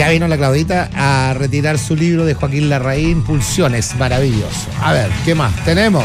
Ya vino la Claudita a retirar su libro de Joaquín Larraín, Pulsiones, maravilloso. A ver, ¿qué más tenemos?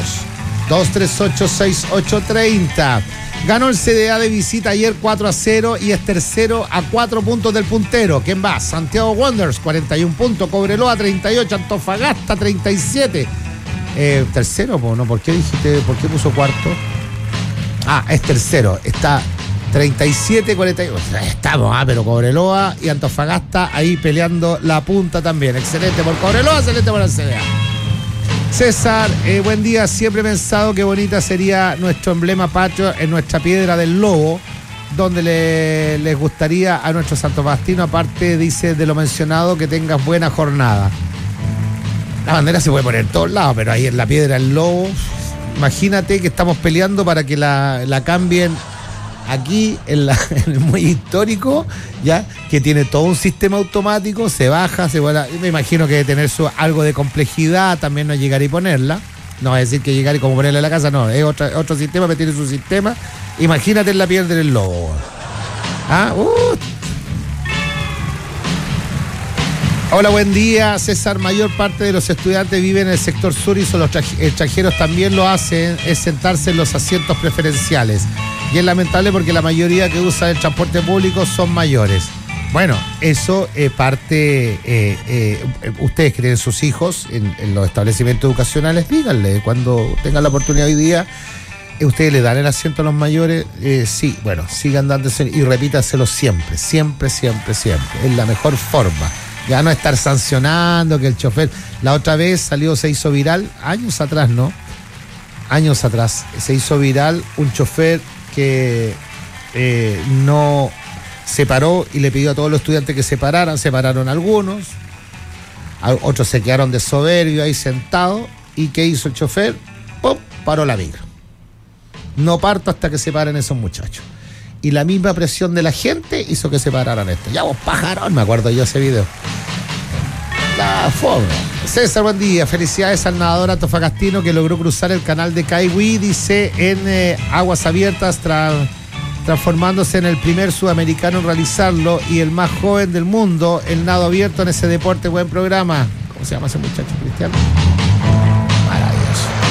238-6830. Ganó el CDA de visita ayer 4-0 y es tercero a 4 puntos del puntero. ¿Quién va? Santiago Wanderers, 41 puntos. Cobreloa, 38. Antofagasta, 37. Tercero, ¿no? ¿Por qué puso cuarto? Es tercero. Está 37-41. Estamos, pero Cobreloa y Antofagasta ahí peleando la punta también. Excelente por Cobreloa, excelente por el CDA. César, buen día. Siempre he pensado que bonita sería nuestro emblema patrio en nuestra piedra del lobo, donde les gustaría a nuestros santofastinos, aparte, dice, de lo mencionado, que tengas buena jornada. La bandera se puede poner en todos lados, pero ahí en la piedra del lobo, imagínate que estamos peleando para que la cambien aquí en el muelle histórico, ya que tiene todo un sistema automático, se baja, me imagino que debe tener algo de complejidad, también no llegar y ponerla, no va a decir que llegar y como ponerla en la casa, no, es otro sistema, pero tiene su sistema. Imagínate en la piel del lobo. Hola, buen día, César. Mayor parte de los estudiantes viven en el sector sur y los extranjeros también lo hacen, es sentarse en los asientos preferenciales. Y es lamentable porque la mayoría que usa el transporte público son mayores. Bueno, eso parte, ustedes que tienen sus hijos en los establecimientos educacionales, díganle, cuando tengan la oportunidad hoy día, ustedes le dan el asiento a los mayores, sí, bueno, sigan dándose y repítaselo siempre, siempre, siempre, siempre. Es la mejor forma. Ya no estar sancionando que el chofer. La otra vez se hizo viral, años atrás, se hizo viral un chofer que no se paró y le pidió a todos los estudiantes que se pararon algunos, otros se quedaron de soberbio ahí sentados, y ¿qué hizo el chofer? ¡Pum! Paró la micro. No parto hasta que se paren esos muchachos. Y la misma presión de la gente hizo que se pararan estos. Ya vos, pajarón, me acuerdo yo ese video. La forma. César, buen día. Felicidades al nadador antofagastino que logró cruzar el canal de Caihui, dice, en aguas abiertas, transformándose en el primer sudamericano en realizarlo y el más joven del mundo, el nado abierto en ese deporte. Buen programa. ¿Cómo se llama ese muchacho, Cristiano? Maravilloso.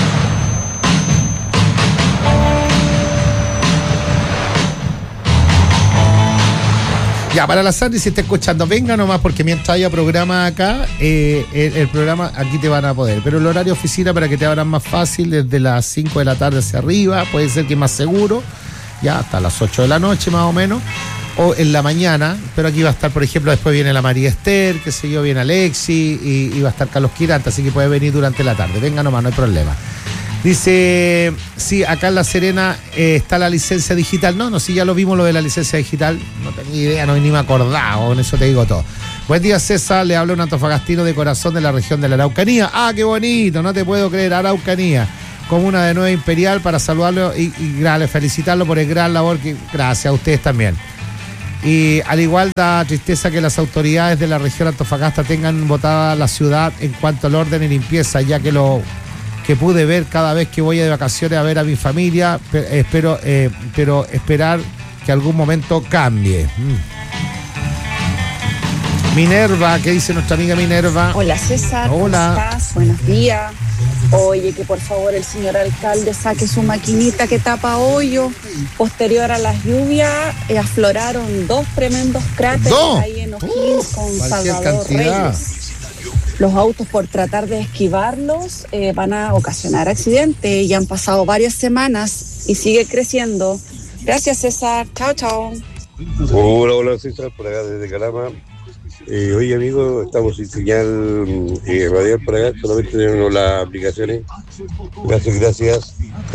Ya, para la Sandy, si está escuchando, venga nomás, porque mientras haya programa acá, el programa aquí te van a poder. Pero el horario oficina, para que te abran más fácil, desde las 5 de la tarde hacia arriba, puede ser que más seguro, ya hasta las 8 de la noche más o menos, o en la mañana, pero aquí va a estar, por ejemplo, después viene la María Esther, qué sé yo, viene Alexi, y va a estar Carlos Quirante, así que puede venir durante la tarde. Venga nomás, no hay problema. Dice, sí, acá en La Serena está la licencia digital. No, sí, ya lo vimos lo de la licencia digital. No tenía idea, ni me acordaba, con eso te digo todo. Buen día, César, le habla un antofagastino de corazón de la región de la Araucanía. ¡Ah, qué bonito! No te puedo creer, Araucanía. Comuna de Nueva Imperial, para saludarlo y felicitarlo por el gran labor que... Gracias a ustedes también. Y al igual da tristeza que las autoridades de la región Antofagasta tengan botada la ciudad en cuanto al orden y limpieza, ya que lo que pude ver cada vez que voy de vacaciones a ver a mi familia, pero esperar que algún momento cambie. Minerva, ¿qué dice nuestra amiga Minerva? Hola, César. Hola. ¿Cómo estás? Buenos días. Oye, que por favor el señor alcalde saque su maquinita que tapa hoyo. Posterior a las lluvias, afloraron 2 tremendos cráteres ahí en O'Higgins con Salvador Reyes. Los autos, por tratar de esquivarlos, van a ocasionar accidentes. Ya han pasado varias semanas y sigue creciendo. Gracias, César. Chao, chao. Hola, César, por acá desde Calama. Oye, amigo, estamos sin señal radial por acá, solamente tenemos las aplicaciones. Gracias.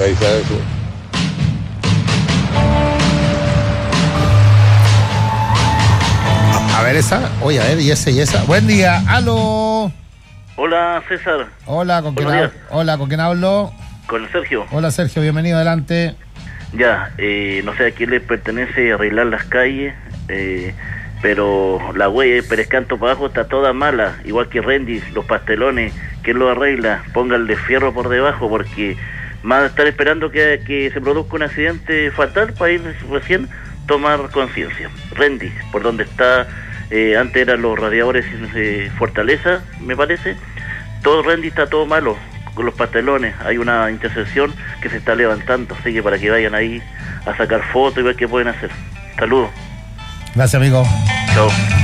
A ver esa, oye, a ver, y esa. Buen día, aló. Hola, César. Hola, ¿con quién hablo? Con Sergio. Hola, Sergio, bienvenido, adelante. Ya, no sé a quién le pertenece arreglar las calles, pero la huella de Pérez Canto para abajo está toda mala, igual que Rendis, los pastelones. ¿Quién lo arregla? Póngale fierro por debajo, porque más de estar esperando que se produzca un accidente fatal para ir recién tomar conciencia. Rendis, por donde está Antes eran los radiadores Fortaleza, me parece. Todo Rendy está todo malo con los pastelones. Hay una intersección que se está levantando, así que para que vayan ahí a sacar fotos y ver qué pueden hacer. Saludos. Gracias, amigo. Chao.